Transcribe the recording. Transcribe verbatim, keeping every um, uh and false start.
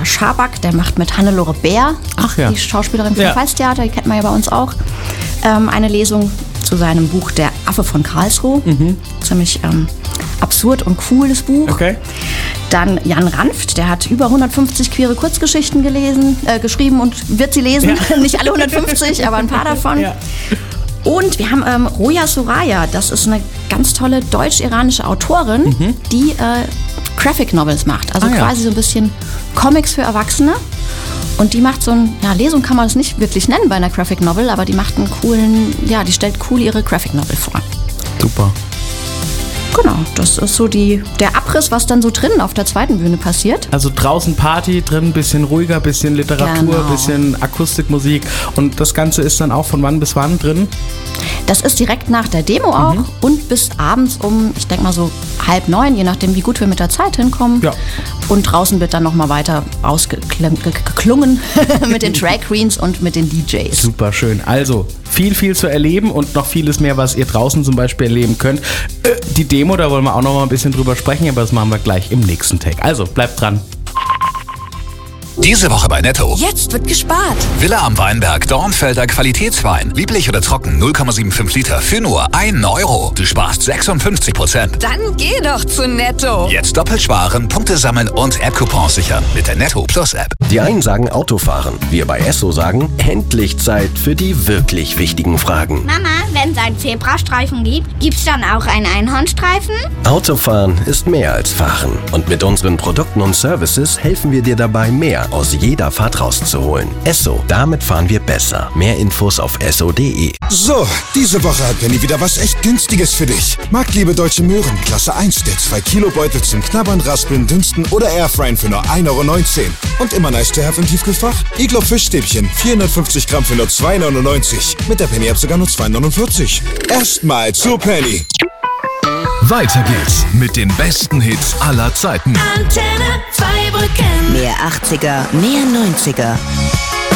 Sascha Schaback, der macht mit Hannelore Bär, Ach ja. die Schauspielerin vom Ja. Pfalztheater, die kennt man ja bei uns auch, ähm, eine Lesung zu seinem Buch Der Affe von Karlsruhe. Mhm. Ziemlich ähm, absurd und cool, das Buch. Okay. Dann Jan Ranft, der hat über hundertfünfzig queere Kurzgeschichten gelesen, äh, geschrieben und wird sie lesen. Ja. Nicht alle hundertfünfzig, aber ein paar davon. Ja. Und wir haben ähm, Roja Soraya, das ist eine ganz tolle deutsch-iranische Autorin, mhm. die äh, Graphic Novels macht. Also ah, quasi ja. so ein bisschen Comics für Erwachsene. Und die macht so ein, ja, Lesung kann man das nicht wirklich nennen bei einer Graphic Novel, aber die macht einen coolen, ja, die stellt cool ihre Graphic Novel vor. Super. Genau, das ist so die, der Abriss, was dann so drinnen auf der zweiten Bühne passiert. Also draußen Party, drin bisschen ruhiger, bisschen Literatur, Genau. bisschen Akustikmusik. Und das Ganze ist dann auch von wann bis wann drin? Das ist direkt nach der Demo auch mhm. und bis abends um, ich denke mal so halb neun, je nachdem wie gut wir mit der Zeit hinkommen. Ja. Und draußen wird dann nochmal weiter ausgeklungen mit den Drag Queens und mit den D Js. Super schön. Also viel, viel zu erleben und noch vieles mehr, was ihr draußen zum Beispiel erleben könnt. Äh, die Demo, da wollen wir auch noch mal ein bisschen drüber sprechen, aber das machen wir gleich im nächsten Take. Also bleibt dran. Diese Woche bei Netto. Jetzt wird gespart. Villa am Weinberg, Dornfelder Qualitätswein. Lieblich oder trocken, null Komma fünfundsiebzig Liter für nur einen Euro. Du sparst sechsundfünfzig Prozent. Dann geh doch zu Netto. Jetzt doppelt sparen, Punkte sammeln und App-Coupons sichern mit der Netto Plus App. Die einen sagen Autofahren, wir bei Esso sagen, endlich Zeit für die wirklich wichtigen Fragen. Mama, wenn es einen Zebrastreifen gibt, gibt's dann auch einen Einhornstreifen? Autofahren ist mehr als Fahren. Und mit unseren Produkten und Services helfen wir dir dabei, mehr aus jeder Fahrt rauszuholen. Esso, damit fahren wir besser. Mehr Infos auf esso punkt de. So, diese Woche hat Penny wieder was echt Günstiges für dich. Marktliebe Deutsche Möhren, Klasse eins, der zwei Kilo Beutel zum Knabbern, Raspeln, Dünsten oder Airfryen für nur ein Euro neunzehn. Und immer nice to have im Tiefkühlfach? Iglo Fischstäbchen, vierhundertfünfzig Gramm für nur zwei neunundneunzig. Mit der Penny App sogar nur zwei neunundvierzig. Erstmal zu Penny. Weiter geht's mit den besten Hits aller Zeiten. Antenne Zweibrücken. Mehr achtziger, mehr neunziger.